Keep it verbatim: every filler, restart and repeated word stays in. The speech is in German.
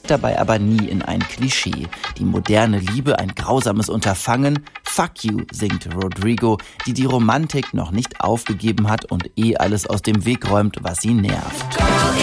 verfällt dabei aber nie in ein Klischee. Die moderne Liebe ein grausames Unterfangen? Fuck you, singt Rodrigo, die die Romantik noch nicht aufgegeben hat und eh alles aus dem Weg räumt, was sie nervt.